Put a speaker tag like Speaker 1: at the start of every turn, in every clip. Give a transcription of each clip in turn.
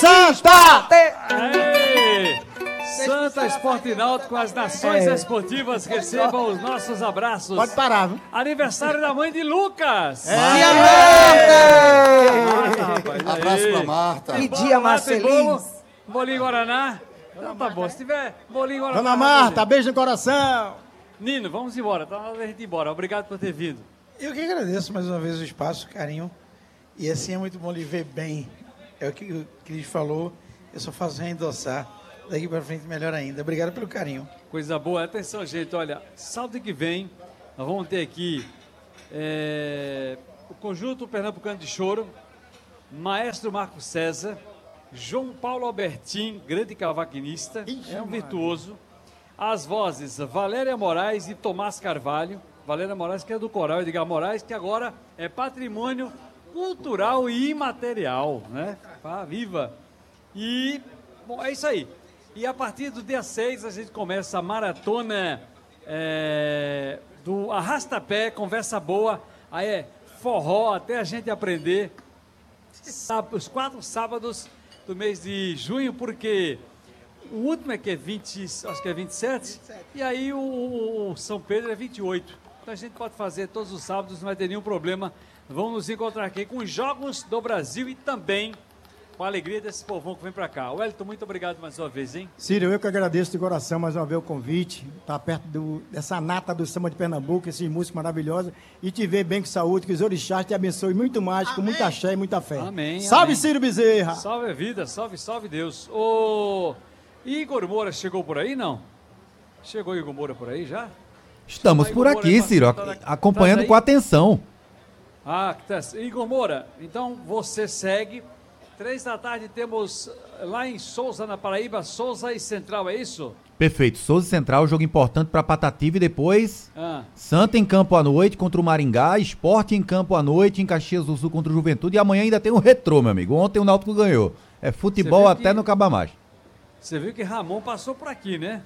Speaker 1: Santa!
Speaker 2: Aê! Santa Esporte Náutico, as nações esportivas recebam os nossos abraços.
Speaker 1: Pode parar, viu?
Speaker 2: Aniversário da mãe de Lucas.
Speaker 1: Tia
Speaker 2: Marta, rapaz.
Speaker 3: Abraço pra Marta.
Speaker 1: Que dia mais
Speaker 2: Tem
Speaker 1: feliz.
Speaker 2: bolo? Bolinho Guaraná? Então tá bom, se tiver bolinho Guaraná.
Speaker 1: Dona Marta, beijo no coração.
Speaker 2: Nino, vamos embora, tá na hora da gente ir embora. Obrigado por ter vindo.
Speaker 4: Eu que agradeço mais uma vez o espaço, o carinho. E assim é muito bom lhe ver bem. É o que o Cris falou, eu só faço reendossar. Daqui para frente melhor ainda. Obrigado pelo carinho.
Speaker 2: Coisa boa. Atenção, gente, olha, sábado que vem nós vamos ter aqui o Conjunto Pernambucano de Choro, Maestro Marco César, João Paulo Albertin, grande cavaquinista, é um virtuoso, as vozes Valéria Moraes e Tomás Carvalho. Valéria Moraes, que é do coral Edgar Moraes, que agora é patrimônio cultural e imaterial, né? Viva! E, bom, é isso aí. E a partir do dia 6 a gente começa a maratona do Arrastapé, conversa boa, aí é forró até a gente aprender os 4 sábados do mês de junho, porque o último é que é 20, acho que é 27, e aí o São Pedro é 28. Então a gente pode fazer todos os sábados, não vai ter nenhum problema. Vamos nos encontrar aqui com os Jogos do Brasil e também com a alegria desse povão que vem pra cá. Wellington, muito obrigado mais uma vez, hein?
Speaker 1: Ciro, eu que agradeço de coração mais uma vez o convite, estar perto dessa nata do samba de Pernambuco, esses músicos maravilhosos, e te ver bem com saúde, que os orixás te abençoem muito mais, com muita axé e muita fé.
Speaker 2: Amém.
Speaker 1: Salve,
Speaker 2: amém.
Speaker 1: Ciro Bezerra!
Speaker 2: Salve a vida, salve Deus. O Igor Moura chegou por aí, não? Chegou Igor Moura por aí já?
Speaker 5: Estamos por aqui, Ciro, acompanhando com atenção.
Speaker 2: Ah, Igor Moura, então você segue. 3 da tarde temos lá em Souza, na Paraíba, Souza e Central, é isso?
Speaker 5: Perfeito, Souza e Central, jogo importante para Patativa e depois Santa em campo à noite contra o Maringá, Sport em campo à noite em Caxias do Sul contra o Juventude e amanhã ainda tem o Retrô, meu amigo. Ontem o Náutico ganhou. É futebol até não acabar mais.
Speaker 2: Você viu que Ramon passou por aqui, né?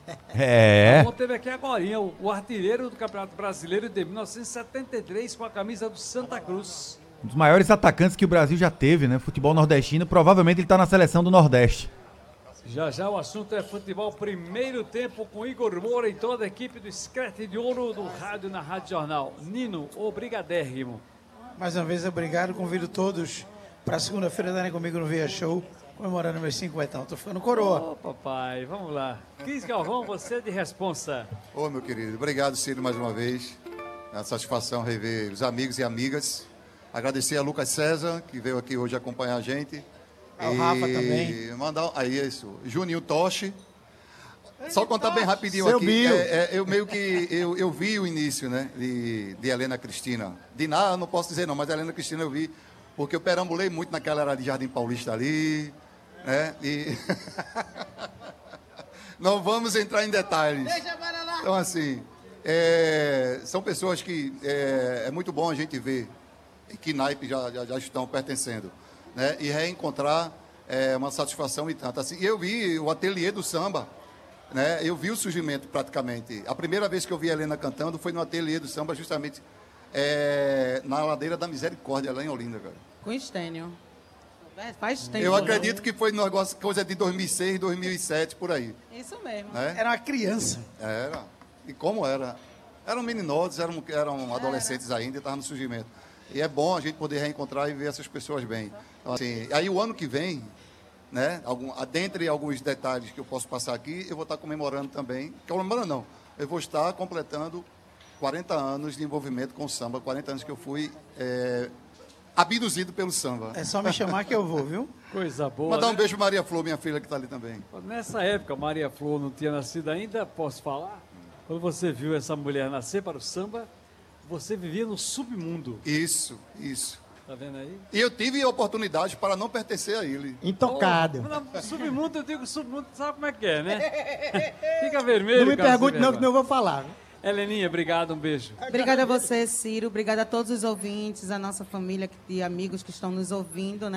Speaker 5: É.
Speaker 2: Ramon teve aqui agora, o artilheiro do Campeonato Brasileiro de 1973 com a camisa do Santa Cruz.
Speaker 5: Um dos maiores atacantes que o Brasil já teve, né? Futebol nordestino. Provavelmente ele tá na seleção do Nordeste.
Speaker 2: Já o assunto é futebol primeiro tempo com Igor Moura e toda a equipe do Screte de Ouro do Rádio na Rádio Jornal. Nino, obrigadérrimo.
Speaker 4: Mais uma vez, obrigado. Convido todos para segunda-feira darem comigo no Via Show, comemorando meus 50 anos. Tô ficando coroa.
Speaker 2: Ô, papai, vamos lá. Cris Galvão, você de responsa.
Speaker 3: Ô, meu querido, obrigado, Ciro, mais uma vez. É uma satisfação rever os amigos e amigas. Agradecer a Lucas César, que veio aqui hoje acompanhar a gente.
Speaker 4: O Rafa também.
Speaker 3: Mandar isso. Juninho Toshi. Só contar bem rapidinho
Speaker 1: Seu
Speaker 3: aqui.
Speaker 1: Bill.
Speaker 3: Eu vi o início, né, de Helena Cristina. De nada, eu não posso dizer não, mas a Helena Cristina eu vi, porque eu perambulei muito naquela área de Jardim Paulista ali, né? E não vamos entrar em detalhes.
Speaker 4: Deixa para lá.
Speaker 3: Então, assim, são pessoas que é muito bom a gente ver em que naipe já estão pertencendo, né? E reencontrar uma satisfação e tanto. Assim, eu vi o ateliê do samba, né? Eu vi o surgimento praticamente. A primeira vez que eu vi a Helena cantando foi no ateliê do samba, justamente na Ladeira da Misericórdia, lá em Olinda, cara.
Speaker 6: Com Estênio. Faz tempo.
Speaker 3: Eu acredito que foi coisa de 2006, 2007, por aí.
Speaker 6: Isso mesmo.
Speaker 3: Né?
Speaker 4: Era uma criança.
Speaker 3: Era. E como era? Eram meninosos, eram adolescentes ainda e estavam no surgimento. E é bom a gente poder reencontrar e ver essas pessoas bem. Então, assim, aí o ano que vem, né, dentre alguns detalhes que eu posso passar aqui, eu vou estar comemorando também, comemorando não, eu vou estar completando 40 anos de envolvimento com o samba, 40 anos que eu fui abduzido pelo samba.
Speaker 4: É só me chamar que eu vou, viu?
Speaker 2: Coisa boa.
Speaker 3: Mandar um
Speaker 2: né?
Speaker 3: beijo Maria Flor, minha filha que está ali também.
Speaker 2: Nessa época, Maria Flor não tinha nascido ainda, posso falar? Quando você viu essa mulher nascer para o samba, você vivia no submundo.
Speaker 3: Isso.
Speaker 2: Tá vendo aí?
Speaker 3: E eu tive oportunidade para não pertencer a ele.
Speaker 1: Intocado.
Speaker 2: Submundo, eu digo submundo, sabe como é que é, né? Fica vermelho.
Speaker 1: Não me
Speaker 2: cara,
Speaker 1: pergunte
Speaker 2: sem
Speaker 1: não, que
Speaker 2: vergonha.
Speaker 1: não vou falar.
Speaker 2: Heleninha, obrigado, um beijo.
Speaker 6: Obrigada a você, Ciro. Obrigada a todos os ouvintes, a nossa família de amigos que estão nos ouvindo, né?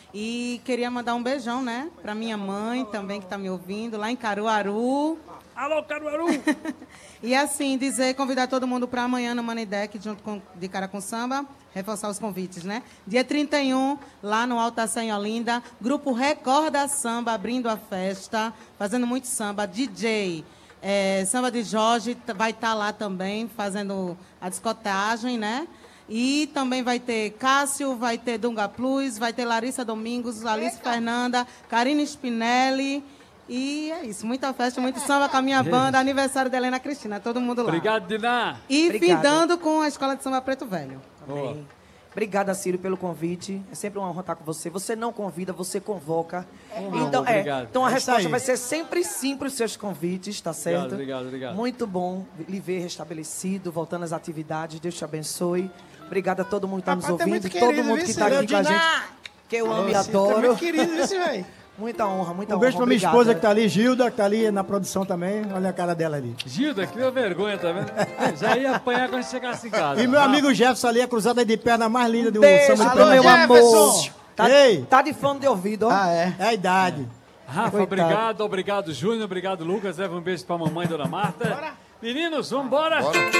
Speaker 6: E queria mandar um beijão, né? Pra minha mãe também, que tá me ouvindo, lá em Caruaru.
Speaker 2: Alô, Caruaru!
Speaker 6: E assim, convidar todo mundo para amanhã no Manidec, junto com De Cara com Samba, reforçar os convites, né? Dia 31, lá no Alta Sé, em Olinda, Grupo Recorda Samba, abrindo a festa, fazendo muito samba, DJ, Samba de Jorge vai estar lá também, fazendo a discotagem, né? E também vai ter Cássio, vai ter Dunga Plus, vai ter Larissa Domingos, Alice Fernanda, Karine Spinelli. E é isso, muita festa, muito samba com a minha banda, aniversário da Helena Cristina, todo mundo lá.
Speaker 2: Obrigado, Diná.
Speaker 6: E findando com a Escola de Samba Preto Velho.
Speaker 7: Amém. Obrigada, Círio, pelo convite. É sempre uma honra estar com você. Você não convida, você convoca. Então a resposta vai ser sempre sim para os seus convites, tá certo?
Speaker 2: Obrigado.
Speaker 7: Muito bom lhe ver restabelecido, voltando às atividades. Deus te abençoe. Obrigado a todo mundo que está nos ouvindo, todo mundo que está aqui com a gente, que eu amo e adoro.
Speaker 4: Muito querido esse velho.
Speaker 7: Muita honra, muita honra.
Speaker 1: Um beijo pra minha esposa que tá ali, Gilda, que tá ali na produção também. Olha a cara dela ali.
Speaker 2: Gilda, que deu vergonha, tá vendo? Já ia apanhar quando chegasse em casa.
Speaker 1: E meu amigo Jefferson ali, a cruzada de perna mais linda do
Speaker 7: beijo,
Speaker 1: samba de
Speaker 7: alô, meu
Speaker 1: Jefferson.
Speaker 7: amor. Tá de fone de ouvido, ó.
Speaker 1: É a idade.
Speaker 2: Rafa, obrigado, Júnior, obrigado, Lucas. Leva um beijo pra mamãe, Dona Marta. Bora. Meninos, vambora. Bora.